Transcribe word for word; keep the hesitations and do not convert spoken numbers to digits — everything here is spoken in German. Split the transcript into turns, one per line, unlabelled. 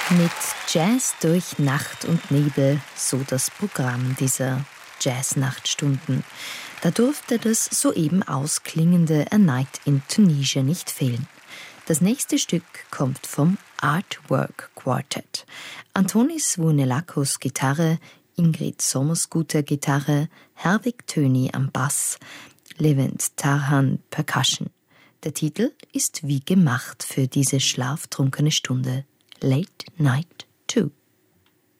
Mit Jazz durch Nacht und Nebel, so das Programm dieser Jazz-Nachtstunden. Da durfte das soeben ausklingende A Night in Tunisia nicht fehlen. Das nächste Stück kommt vom Artwork Quartet. Antonis Vounelakos Gitarre, Ingrid Sommersguter Gitarre, Herwig Töni am Bass, Levent Tarhan Percussion. Der Titel ist wie gemacht für diese schlaftrunkene Stunde. Late Night two.